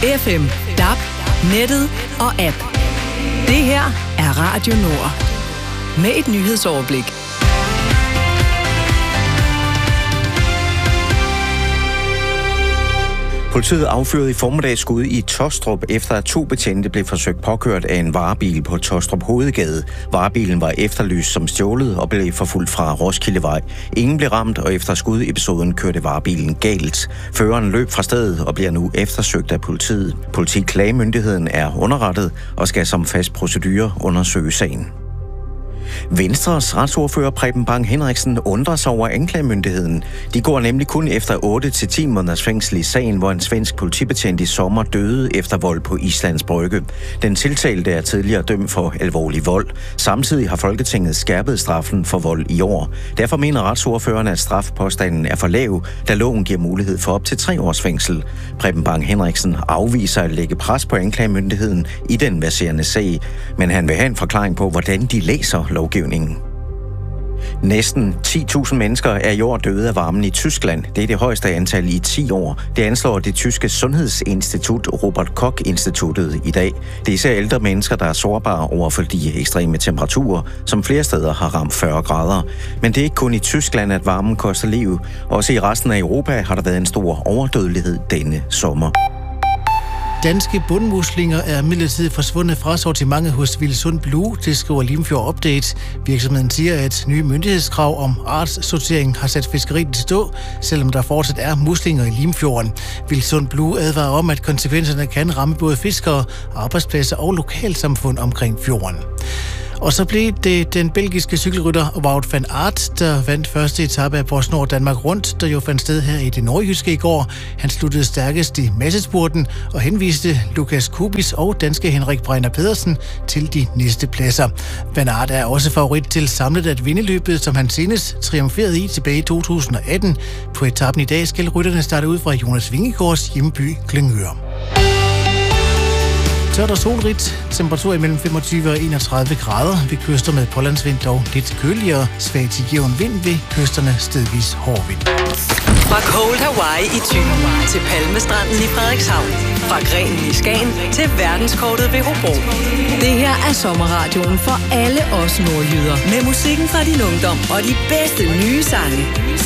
FM, DAB, nettet og app. Det her er Radio Nord. Med et nyhedsoverblik. Politiet affyrede i formiddag skud i Taastrup, efter at 2 betjente blev forsøgt påkørt af en varebil på Taastrup Hovedgade. Varebilen var efterlyst som stjålet og blev forfulgt fra Roskildevej. Ingen blev ramt, og efter skudepisoden kørte varebilen galt. Føreren løb fra stedet og bliver nu eftersøgt af politiet. Politiklagemyndigheden er underrettet og skal som fast procedure undersøge sagen. Venstres retsordfører Preben Bang Henriksen undrer sig over anklagemyndigheden. De går nemlig kun efter 8 til 10 måneders fængsel i sagen, hvor en svensk politibetjent i sommer døde efter vold på Islands Brygge. Den tiltalte er tidligere dømt for alvorlig vold. Samtidig har Folketinget skærpet straffen for vold i år. Derfor mener retsordføreren, at strafpåstanden er for lav, da loven giver mulighed for op til 3 års fængsel. Preben Bang Henriksen afviser at lægge pres på anklagemyndigheden i den verserende sag, men han vil have en forklaring på, hvordan de læser lovgivningen. Næsten 10.000 mennesker er i år døde af varmen i Tyskland. Det er det højeste antal i 10 år. Det anslår det tyske sundhedsinstitut Robert Koch-instituttet i dag. Det er især ældre mennesker, der er sårbare over for de ekstreme temperaturer, som flere steder har ramt 40 grader. Men det er ikke kun i Tyskland, at varmen koster liv. Også i resten af Europa har der været en stor overdødelighed denne sommer. Danske bundmuslinger er midlertidigt forsvundet fra sortimentet hos Vilsund Blue, det skriver Limfjord Update. Virksomheden siger, at nye myndighedskrav om artssortering har sat fiskeriet i stå, selvom der fortsat er muslinger i Limfjorden. Vilsund Blue advarer om, at konsekvenserne kan ramme både fiskere, arbejdspladser og lokalsamfund omkring fjorden. Og så blev det den belgiske cykelrytter Wout van Aert, der vandt første etape af PostNord Danmark Rundt, der jo fandt sted her i det nordjyske i går. Han sluttede stærkest i massespurten og henviste Lukas Kubis og danske Henrik Breiner Pedersen til de næste pladser. Van Aert er også favorit til samlet at vinde løbet, som han senest triumferede i tilbage i 2018. På etappen i dag skal rytterne starte ud fra Jonas Vingegaards hjemby Klyngør. Tørt og solrigt, temperatur imellem 25 og 31 grader ved kyster med pålandsvind, dog lidt køligere, svag til jævn vind ved kysterne stedvis hård vind. Fra Cold Hawaii i Thy til Palmestranden i Frederikshavn. Fra Grenen i Skagen til verdenskortet ved Hobro. Det her er sommerradioen for alle os nordjyder. Med musikken fra din ungdom og de bedste nye sange.